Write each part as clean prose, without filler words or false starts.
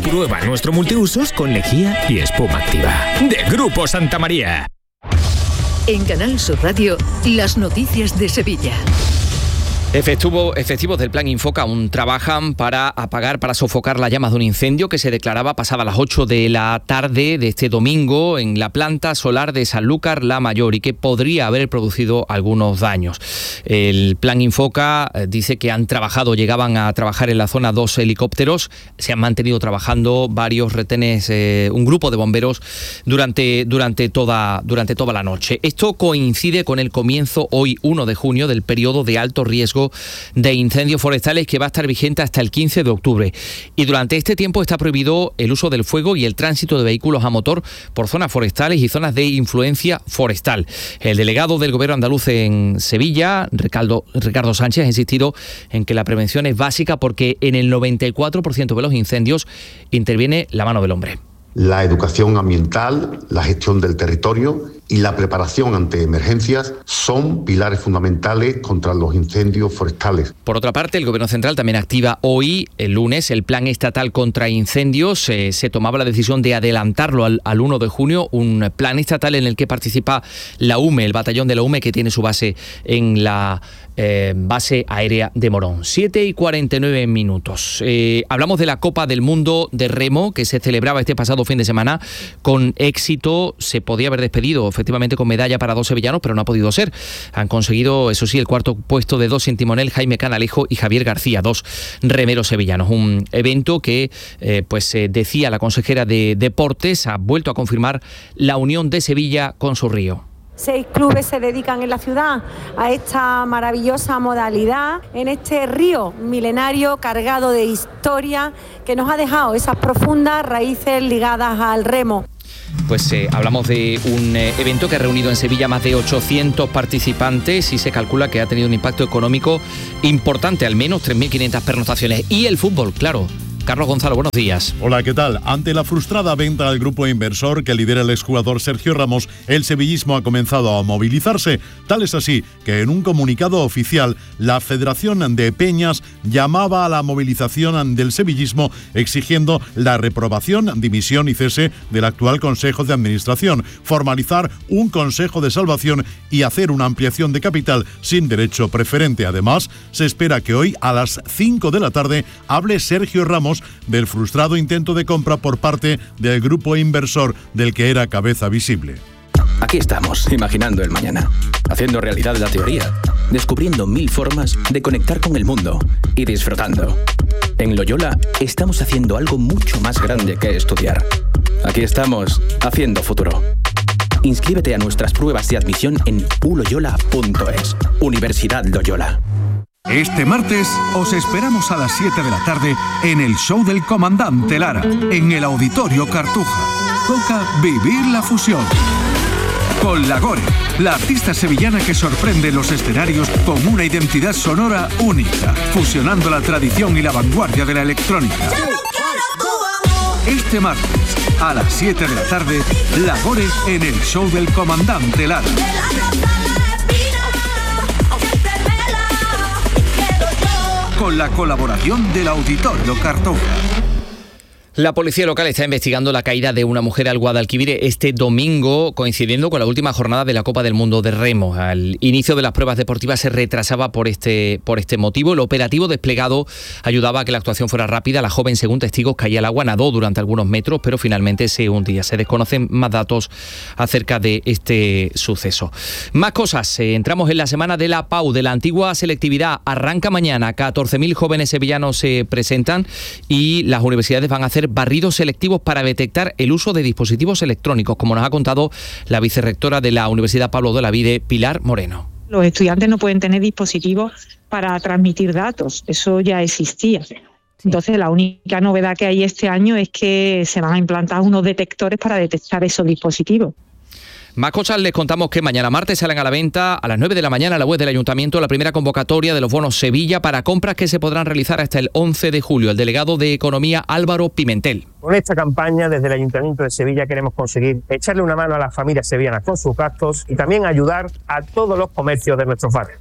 Prueba nuestro multiusos con lejía y espuma activa. De Grupo Santa María. En Canal Sur Radio, las noticias de Sevilla. Efectivos del Plan Infoca aún trabajan para sofocar las llamas de un incendio que se declaraba pasada las 8 de la tarde de este domingo en la planta solar de Sanlúcar la Mayor y que podría haber producido algunos daños. El Plan Infoca dice que llegaban a trabajar en la zona 2 helicópteros, se han mantenido trabajando varios retenes, un grupo de bomberos durante toda la noche. Esto coincide con el comienzo hoy 1 de junio del periodo de alto riesgo de incendios forestales que va a estar vigente hasta el 15 de octubre. Y durante este tiempo está prohibido el uso del fuego y el tránsito de vehículos a motor por zonas forestales y zonas de influencia forestal. El delegado del Gobierno andaluz en Sevilla, Ricardo Sánchez, ha insistido en que la prevención es básica porque en el 94% de los incendios interviene la mano del hombre. La educación ambiental, la gestión del territorio y la preparación ante emergencias son pilares fundamentales contra los incendios forestales. Por otra parte, el Gobierno Central también activa hoy, el lunes, el Plan Estatal contra Incendios. Se tomaba la decisión de adelantarlo al 1 de junio, un plan estatal en el que participa la UME, el batallón de la UME, que tiene su base en la base aérea de Morón. 7:49. Hablamos de la Copa del Mundo de Remo, que se celebraba este pasado fin de semana con éxito. Se podía haber despedido efectivamente con medalla para 2 sevillanos, pero no ha podido ser. Han conseguido, eso sí, el cuarto puesto de 2 sin timonel, Jaime Canalejo y Javier García, 2 remeros sevillanos. Un evento que, decía la consejera de Deportes, ha vuelto a confirmar la unión de Sevilla con su río. 6 clubes se dedican en la ciudad a esta maravillosa modalidad, en este río milenario cargado de historia que nos ha dejado esas profundas raíces ligadas al remo. Hablamos de un evento que ha reunido en Sevilla más de 800 participantes y se calcula que ha tenido un impacto económico importante, al menos 3.500 pernoctaciones. Y el fútbol, claro. Carlos Gonzalo, buenos días. Hola, ¿qué tal? Ante la frustrada venta al grupo inversor que lidera el exjugador Sergio Ramos, el sevillismo ha comenzado a movilizarse. Tal es así que en un comunicado oficial, la Federación de Peñas llamaba a la movilización del sevillismo exigiendo la reprobación, dimisión y cese del actual Consejo de Administración, formalizar un Consejo de Salvación y hacer una ampliación de capital sin derecho preferente. Además, se espera que hoy a las 5 de la tarde hable Sergio Ramos del frustrado intento de compra por parte del grupo inversor del que era cabeza visible. Aquí estamos, imaginando el mañana, haciendo realidad la teoría, descubriendo 1000 formas de conectar con el mundo y disfrutando. En Loyola estamos haciendo algo mucho más grande que estudiar. Aquí estamos, haciendo futuro. Inscríbete a nuestras pruebas de admisión en uloyola.es. Universidad Loyola. Este martes os esperamos a las 7 de la tarde en el show del Comandante Lara, en el Auditorio Cartuja. Toca vivir la fusión. Con La Gore, la artista sevillana que sorprende los escenarios con una identidad sonora única, fusionando la tradición y la vanguardia de la electrónica. Este martes, a las 7 de la tarde, La Gore en el show del Comandante Lara. Con la colaboración del Auditorio Cartuja. La policía local está investigando la caída de una mujer al Guadalquivir este domingo, coincidiendo con la última jornada de la Copa del Mundo de Remo. Al inicio de las pruebas deportivas se retrasaba por este motivo. El operativo desplegado ayudaba a que la actuación fuera rápida. La joven, según testigos, caía al agua, nadó durante algunos metros, pero finalmente se hundía. Se desconocen más datos acerca de este suceso. Más cosas. Entramos en la semana de la PAU, de la antigua selectividad. Arranca mañana. 14.000 jóvenes sevillanos se presentan y las universidades van a hacer barridos selectivos para detectar el uso de dispositivos electrónicos, como nos ha contado la vicerrectora de la Universidad Pablo de Olavide, Pilar Moreno. Los estudiantes no pueden tener dispositivos para transmitir datos, eso ya existía. Entonces, la única novedad que hay este año es que se van a implantar unos detectores para detectar esos dispositivos. Más cosas, les contamos que mañana martes salen a la venta a las 9 de la mañana a la web del Ayuntamiento la primera convocatoria de los bonos Sevilla para compras que se podrán realizar hasta el 11 de julio. El delegado de Economía, Álvaro Pimentel. Con esta campaña, desde el Ayuntamiento de Sevilla queremos conseguir echarle una mano a las familias sevillanas con sus gastos y también ayudar a todos los comercios de nuestros barrios.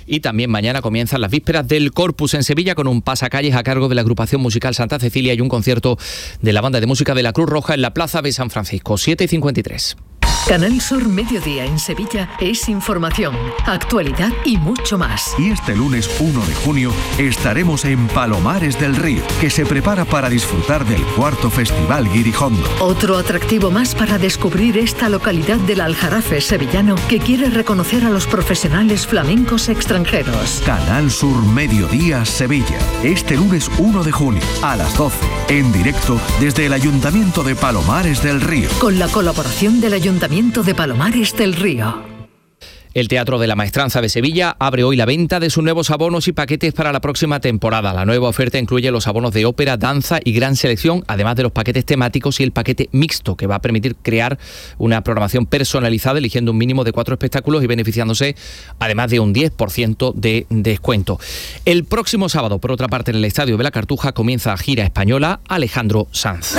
Y también mañana comienzan las vísperas del Corpus en Sevilla con un pasacalles a cargo de la agrupación musical Santa Cecilia y un concierto de la banda de música de la Cruz Roja en la Plaza de San Francisco. 7:53. Canal Sur Mediodía en Sevilla es información, actualidad y mucho más. Y este lunes 1 de junio estaremos en Palomares del Río, que se prepara para disfrutar del 4º Festival Guirijondo. Otro atractivo más para descubrir esta localidad del Aljarafe sevillano que quiere reconocer a los profesionales flamencos extranjeros. Canal Sur Mediodía Sevilla, este lunes 1 de junio a las 12, en directo desde el Ayuntamiento de Palomares del Río. Con la colaboración del Ayuntamiento de Palomares del Río. El Teatro de la Maestranza de Sevilla abre hoy la venta de sus nuevos abonos y paquetes para la próxima temporada. La nueva oferta incluye los abonos de ópera, danza y gran selección, además de los paquetes temáticos y el paquete mixto, que va a permitir crear una programación personalizada, eligiendo un mínimo de 4 espectáculos y beneficiándose además de un 10% de descuento. El próximo sábado, por otra parte, en el Estadio de la Cartuja comienza gira española Alejandro Sanz,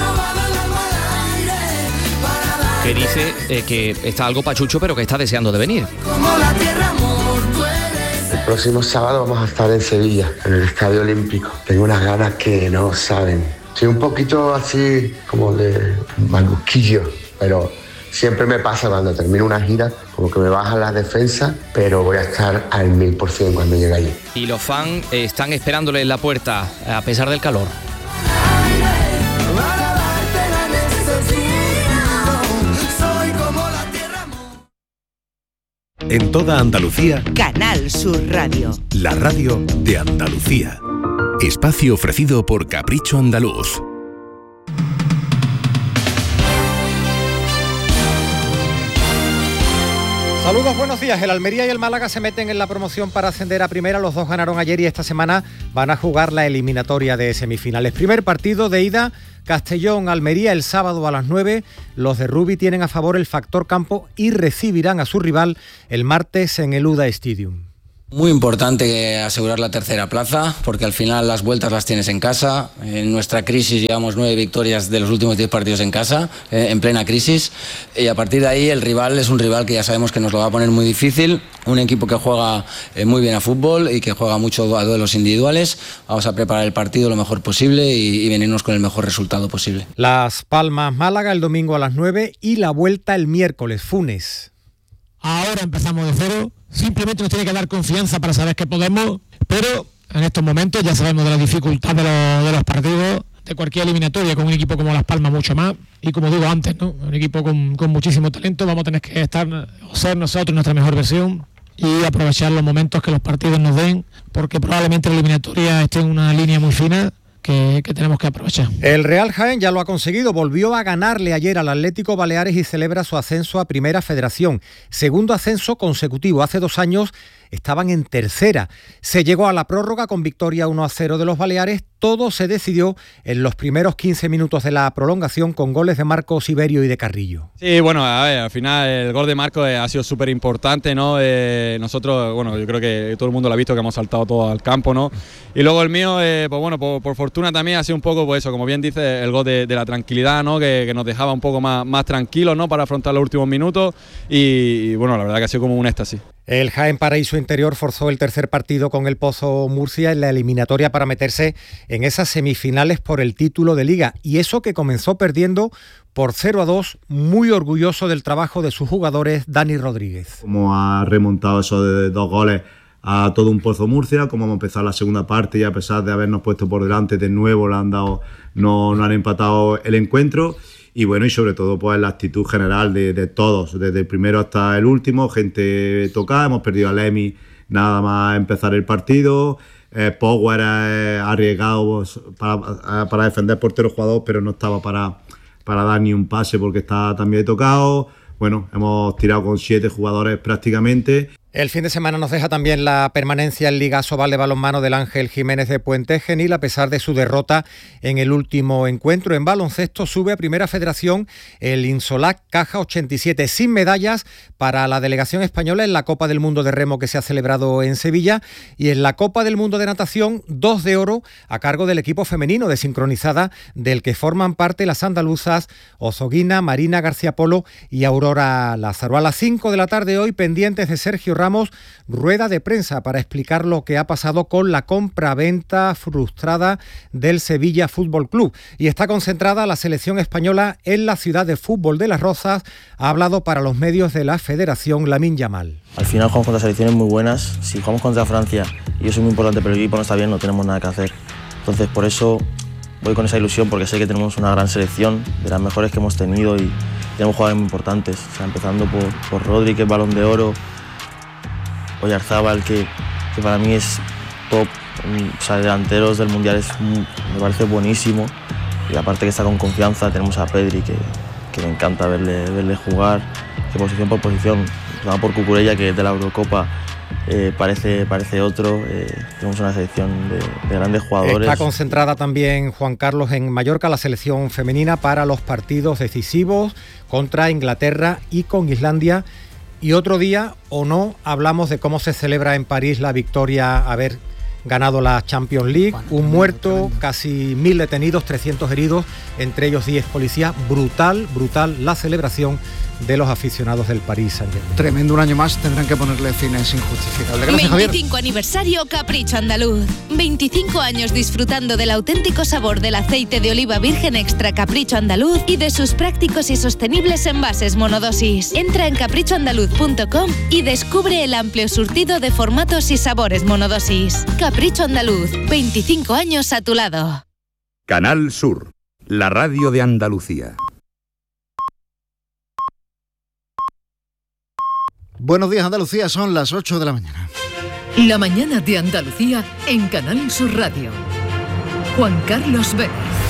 que dice que está algo pachucho, pero que está deseando de venir. El próximo sábado vamos a estar en Sevilla, en el Estadio Olímpico. Tengo unas ganas que no saben. Soy un poquito así como de maluquillo, pero siempre me pasa cuando termino una gira, como que me bajan las defensas, pero voy a estar al 1000% cuando llegue allí. Y los fans están esperándole en la puerta, a pesar del calor. En toda Andalucía, Canal Sur Radio. La radio de Andalucía. Espacio ofrecido por Capricho Andaluz. Saludos, buenos días. El Almería y el Málaga se meten en la promoción para ascender a primera. Los dos ganaron ayer y esta semana van a jugar la eliminatoria de semifinales. Primer partido de ida, Castellón-Almería el sábado a las 9. Los de Rubi tienen a favor el factor campo y recibirán a su rival el martes en el UDA Stadium. Muy importante asegurar la tercera plaza, porque al final las vueltas las tienes en casa. En nuestra crisis llevamos 9 victorias de los últimos 10 partidos en casa, en plena crisis. Y a partir de ahí el rival es un rival que ya sabemos que nos lo va a poner muy difícil. Un equipo que juega muy bien a fútbol y que juega mucho a duelos individuales. Vamos a preparar el partido lo mejor posible y venirnos con el mejor resultado posible. Las Palmas-Málaga el domingo a las 9 y la vuelta el miércoles, Funes. Ahora empezamos de cero, simplemente nos tiene que dar confianza para saber que podemos, pero en estos momentos ya sabemos de la dificultad de los partidos, de cualquier eliminatoria, con un equipo como Las Palmas mucho más, y como digo antes, ¿no? Un equipo con muchísimo talento. Vamos a tener que ser nosotros nuestra mejor versión y aprovechar los momentos que los partidos nos den, porque probablemente la eliminatoria esté en una línea muy fina que tenemos que aprovechar. El Real Jaén ya lo ha conseguido, volvió a ganarle ayer al Atlético Baleares y celebra su ascenso a Primera Federación. Segundo ascenso consecutivo. Hace 2 años estaban en tercera. Se llegó a la prórroga con victoria 1-0 de los Baleares. Todo se decidió en los primeros 15 minutos de la prolongación con goles de Marcos Iberio y de Carrillo. Sí, bueno, a ver, al final el gol de Marcos ha sido súper importante, ¿no? Nosotros, bueno, yo creo que todo el mundo lo ha visto, que hemos saltado todo al campo, ¿no? Y luego el mío, pues bueno, por fortuna también ha sido un poco, pues eso, como bien dice, el gol de la tranquilidad, ¿no? Que nos dejaba un poco más tranquilos, ¿no? Para afrontar los últimos minutos y bueno, la verdad que ha sido como un éxtasis. El Jaén Paraíso Interior forzó el tercer partido con el Pozo Murcia en la eliminatoria para meterse en esas semifinales por el título de Liga. Y eso que comenzó perdiendo por 0-2, muy orgulloso del trabajo de sus jugadores, Dani Rodríguez. Como ha remontado eso de 2 goles a todo un Pozo Murcia, como hemos empezado la segunda parte y a pesar de habernos puesto por delante de nuevo no han empatado el encuentro. Y bueno, y sobre todo pues la actitud general de todos, desde el primero hasta el último, gente tocada. Hemos perdido a Lemi nada más empezar el partido. Power arriesgado para defender portero jugador, pero no estaba para dar ni un pase porque estaba también tocado. Bueno, hemos tirado con 7 jugadores prácticamente. El fin de semana nos deja también la permanencia en Liga Sobal de balonmano del Ángel Jiménez de Puente Genil, a pesar de su derrota en el último encuentro. En baloncesto sube a Primera Federación el Insolac Caja 87, sin medallas para la delegación española en la Copa del Mundo de Remo que se ha celebrado en Sevilla, y en la Copa del Mundo de Natación 2 de oro a cargo del equipo femenino de sincronizada, del que forman parte las andaluzas Ozoguina, Marina García Polo y Aurora Lázaro. A las 5 de la tarde hoy, pendientes de Sergio Ramos rueda de prensa para explicar lo que ha pasado con la compra-venta frustrada del Sevilla Fútbol Club. Y está concentrada la selección española en la ciudad de fútbol de Las Rozas. Ha hablado para los medios de la Federación Lamine Yamal. Al final jugamos contra selecciones muy buenas. Si jugamos contra Francia, y eso es muy importante, pero el equipo no está bien, no tenemos nada que hacer. Entonces por eso voy con esa ilusión, porque sé que tenemos una gran selección, de las mejores que hemos tenido, y tenemos jugadores muy importantes, o sea, empezando por Rodri, que es Balón de Oro, Oyarzabal, que para mí es top, o sea, delanteros del Mundial, me parece buenísimo, y aparte que está con confianza. Tenemos a Pedri, que me encanta verle jugar, que posición por posición, por Cucurella, que es de la Eurocopa, parece otro. Tenemos una selección de grandes jugadores. Está concentrada también, Juan Carlos, en Mallorca la selección femenina para los partidos decisivos contra Inglaterra y con Islandia. Y otro día, o no, hablamos de cómo se celebra en París la victoria, haber ganado la Champions League. Un muerto, casi 1000 detenidos, 300 heridos, entre ellos 10 policías. Brutal la celebración de los aficionados del Paris Saint-Germain. Tremendo, un año más tendrán que ponerle fin, es injustificable. Gracias, 25 Javier. aniversario Capricho Andaluz. 25 años disfrutando del auténtico sabor del aceite de oliva virgen extra Capricho Andaluz y de sus prácticos y sostenibles envases monodosis. Entra en caprichoandaluz.com y descubre el amplio surtido de formatos y sabores monodosis. Capricho Andaluz, 25 años a tu lado. Canal Sur, la radio de Andalucía. Buenos días, Andalucía, son las 8 de la mañana. La mañana de Andalucía en Canal Sur Radio. Juan Carlos Vélez.